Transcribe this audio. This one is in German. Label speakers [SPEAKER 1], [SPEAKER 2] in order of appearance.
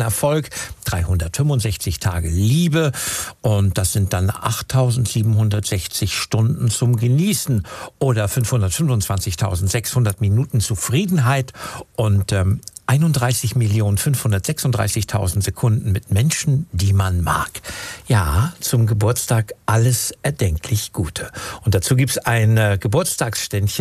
[SPEAKER 1] Erfolg, 365 Tage Liebe und das sind dann 8.760 Stunden zum Genießen oder 525.600 Minuten Zufriedenheit und 31.536.000 Sekunden mit Menschen, die man mag. Ja, zum Geburtstag alles erdenklich Gute. Und dazu gibt's ein Geburtstagsständchen